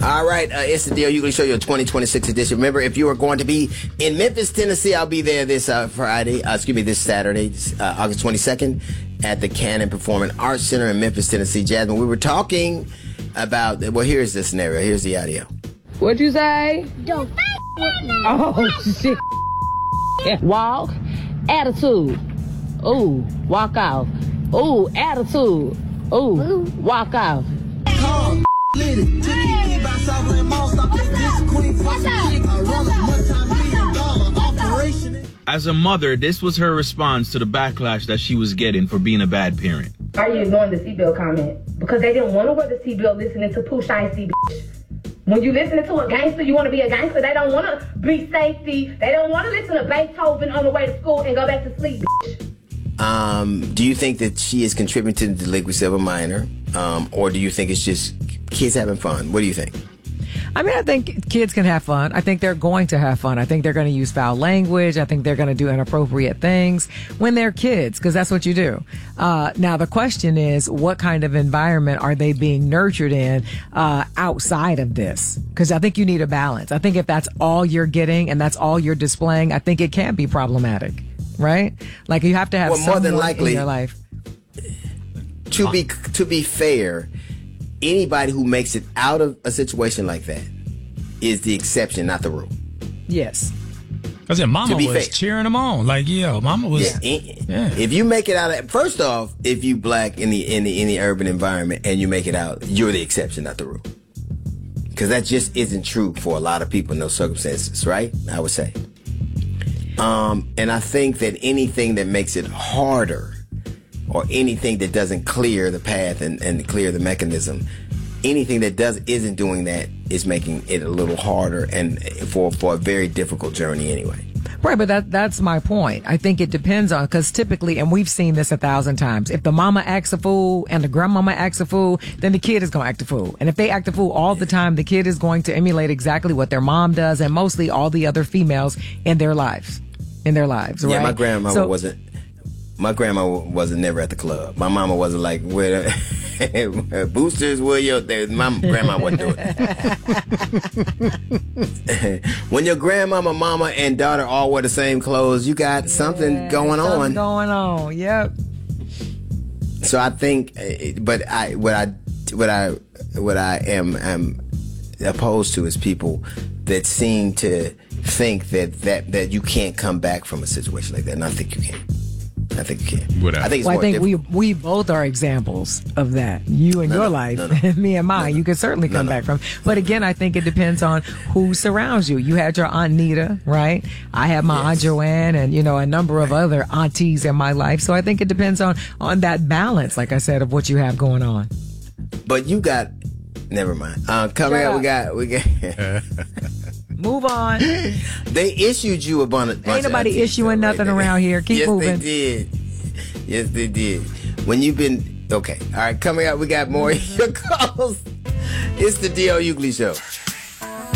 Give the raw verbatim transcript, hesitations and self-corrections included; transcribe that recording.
All right, uh, it's the D L Hughley Show, your twenty twenty-six edition. Remember, if you are going to be in Memphis, Tennessee, I'll be there this uh, Friday, uh, excuse me, this Saturday, uh, August twenty-second, at the Cannon Performing Arts Center in Memphis, Tennessee. Jasmine, we were talking about, well, here's the scenario. Here's the audio. What'd you say? Don't Oh, shit. Walk, attitude. Ooh, walk out. Ooh, attitude. Ooh, walk out. As a mother, this was her response to the backlash that she was getting for being a bad parent. Are you ignoring the seatbelt comment? Because they didn't want to wear the seatbelt listening to Pooh Shiesty, bitch. When you listening to a gangster, you want to be a gangster. They don't want to be safety. They don't want to listen to Beethoven on the way to school and go back to sleep, bitch. Um, do you think that she is contributing to the delinquency of a minor? Um, or do you think it's just kids having fun? What do you think? I mean, I think kids can have fun. I think they're going to have fun. I think they're going to use foul language. I think they're going to do inappropriate things when they're kids, because that's what you do. Uh, now, the question is, what kind of environment are they being nurtured in uh, outside of this? Because I think you need a balance. I think if that's all you're getting and that's all you're displaying, I think it can be problematic, right? Like, you have to have well, more than likely, in your life. To be, to be fair, anybody who makes it out of a situation like that is the exception, not the rule. Yes. Because Mama was fair. cheering them on. Like, yo, Mama was. Yeah. Yeah. If you make it out of, first off, if you black in the in the in the urban environment and you make it out, you're the exception, not the rule. Because that just isn't true for a lot of people in those circumstances, right? I would say. Um, and I think that anything that makes it harder, or anything that doesn't clear the path and, and clear the mechanism, anything that does isn't doing that is making it a little harder and for for a very difficult journey anyway. Right, but that that's my point. I think it depends on, because typically, and we've seen this a thousand times, if the mama acts a fool and the grandmama acts a fool, then the kid is going to act a fool. And if they act a fool all the time, the kid is going to emulate exactly what their mom does and mostly all the other females in their lives. In their lives, right? Yeah, my grandmama so, wasn't. My grandma wasn't never at the club. My mama wasn't like, where the boosters were your, my grandma wasn't doing it. When your grandmama, mama, and daughter all wear the same clothes, you got something yeah, going something on. going on, yep. So I think, but I, what I, what I, what I am, am opposed to is people that seem to think that, that, that you can't come back from a situation like that. And I think you can. I think you can. Whatever. I think, it's well, more I think we difficult. we both are examples of that. You and No, your no, life, no, no. and me and mine. No, no. You can certainly come No, no. back from. But again, I think it depends on who surrounds you. You had your Aunt Nita, right? I had my Yes. Aunt Joanne, and you know a number of other aunties in my life. So I think it depends on on that balance, like I said, of what you have going on. But you got, never mind. Uh, coming Shut up, we up. got, we got. Move on. They issued you a bunch. Ain't nobody of issuing right nothing there. around here. Keep yes, moving. Yes, they did. Yes, they did. When you've been okay. All right, coming up, we got more of your calls. It's the D L Hughley Show.